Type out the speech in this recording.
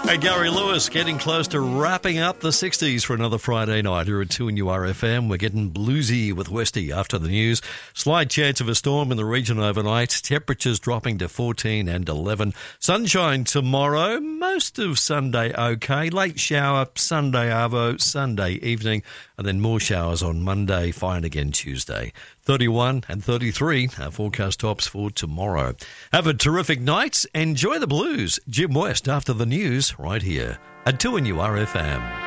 Hey, Gary Lewis getting close to wrapping up the 60s for another Friday night here at 2NURFM. We're getting bluesy with Westy after the news. Slight chance of a storm in the region overnight. Temperatures dropping to 14 and 11. Sunshine tomorrow. Most of Sunday okay. Late shower Sunday arvo, Sunday evening. And then more showers on Monday. Fine again Tuesday. 31 and 33 are forecast tops for tomorrow. Have a terrific night. Enjoy the blues. Jim West after the news right here at 2NURFM.